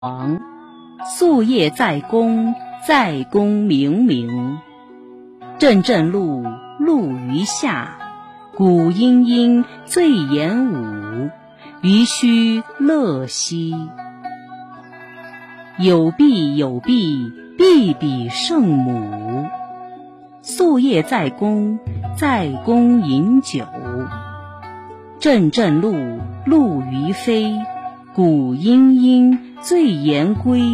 王，夙夜在公，在公冥冥。阵阵露，露于夏；鼓殷殷，醉言舞。余须乐兮。有必有必，必比圣母。夙夜在公，在公饮酒。阵阵露，露于飞；鼓殷殷，醉言归。